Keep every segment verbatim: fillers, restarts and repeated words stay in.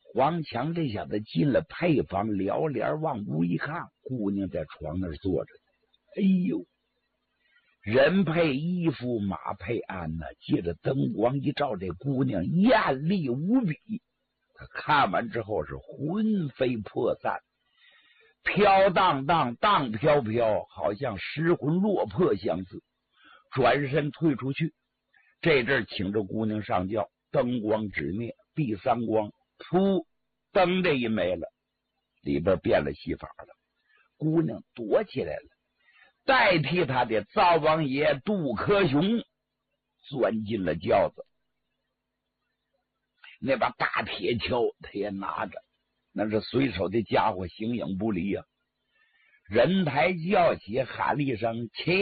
黄强这小子进了配房，撩脸往屋一看，姑娘在床那儿坐着。哎呦，人配衣服，马配鞍呐、啊！借着灯光一照，这姑娘艳丽无比。他看完之后是魂飞魄散，飘荡荡，荡飘飘，好像失魂落魄相似。转身退出去，这阵请着姑娘上轿，灯光直灭，第三光，噗，灯这一没了，里边变了戏法了。姑娘躲起来了，代替他的灶王爷杜克雄钻进了轿子。那把大铁锹他也拿着，那是随手的家伙，形影不离啊！人抬轿起，喊了一声“起”，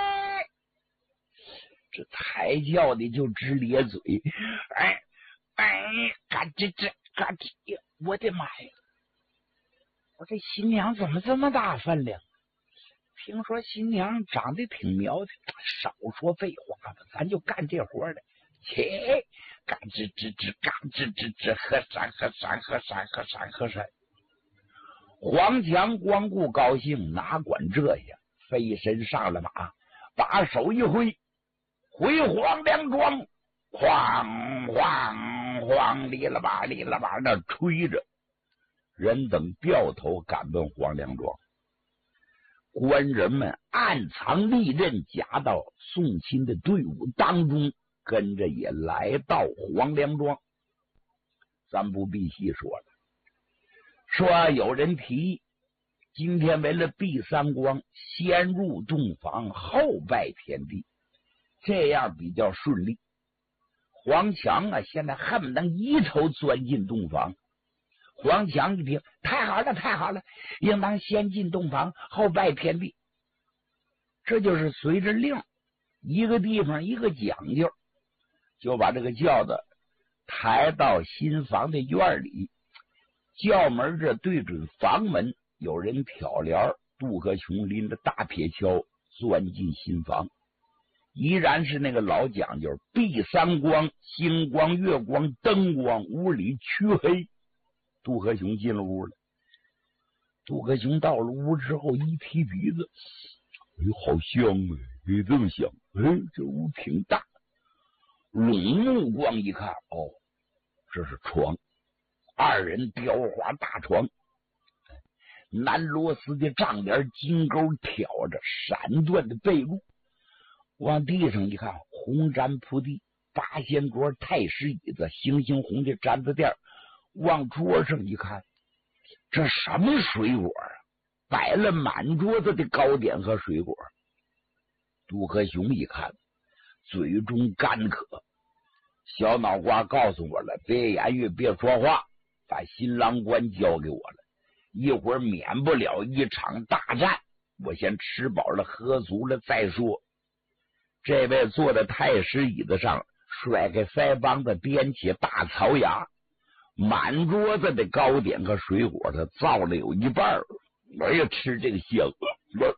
这抬轿的就直咧嘴，哎哎，嘎吱吱嘎吱，我的妈呀！我这新娘怎么这么大分量？听说新娘长得挺苗条，少说废话吧，咱就干这活的。切，嘎吱吱吱，嘎吱吱吱，喝山喝山喝山喝山喝山。黄强光顾高兴，哪管这呀？飞身上了马，把手一挥，回黄梁庄，晃晃晃，哩了吧哩了吧，那吹着。人等掉头赶奔黄梁庄。官人们暗藏利刃，夹到送亲的队伍当中，跟着也来到黄梁庄。咱不必细说了，说有人提议，今天为了避三光，先入洞房，后拜天地，这样比较顺利。黄强啊，现在恨不能一头钻进洞房。黄强一听，太好了太好了，应当先进洞房，后拜天地。这就是随着令，一个地方一个讲究，就把这个轿子抬到新房的院里，轿门这对准房门，有人挑帘，杜克雄拎着大铁锹钻进新房，依然是那个老讲究，避三光，星光月光灯光，屋里黢黑。杜克雄进了屋了，杜克雄到了屋之后一提鼻子，哎，好香哎，哎，这么香，哎，这屋挺大。拢目光一看，哦，这是床，二人雕花大床，南螺丝的帐帘，金钩挑着，闪缎的被褥。往地上一看，红毡铺地，八仙桌，太师椅子，星星红的毡子垫。往桌上一看，这什么水果啊？摆了满桌子的糕点和水果。杜克雄一看，嘴中干渴，小脑瓜告诉我了，别言语，别说话，把新郎官交给我了，一会儿免不了一场大战，我先吃饱了喝足了再说。这位坐在太师椅子上，甩开腮帮子，掂起大槽牙，满桌子的糕点和水果，他造了有一半，我也吃这个香，我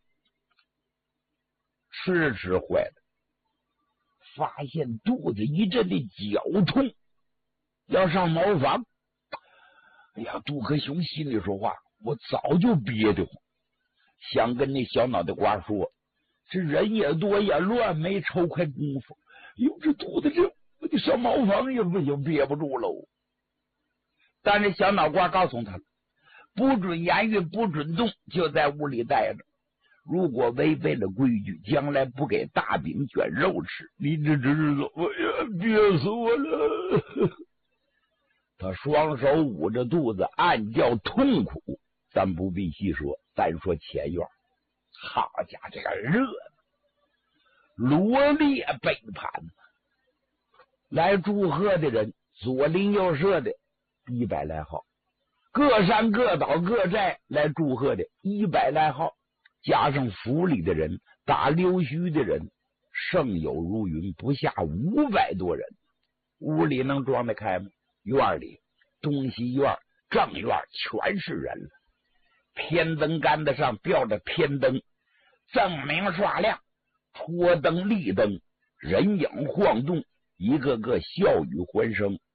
吃着吃坏了，发现肚子一阵的绞痛，要上茅房。哎呀，杜克雄心里说话，我早就憋得慌，想跟那小脑袋瓜说，这人也多也乱，没抽快功夫，哟，这肚子这我得上茅房也不行，憋不住喽。但是小脑瓜告诉他，不准言语，不准动，就在屋里待着。如果违背了规矩，将来不给大饼卷肉吃，你这知道，哎呀，憋死我了！他双手捂着肚子，暗叫痛苦。咱不必细说，单说前院，好家伙，这个热闹，罗列背叛，来祝贺的人左邻右舍的一百来号，各山各岛各寨来祝贺的一百来号，加上府里的人，打溜须的人，盛友如云，不下五百多人。屋里能装得开吗？院里东西院正院全是人了，偏灯杆子上吊着偏灯，锃明刷亮，戳灯立灯，人影晃动，一个个笑语欢声，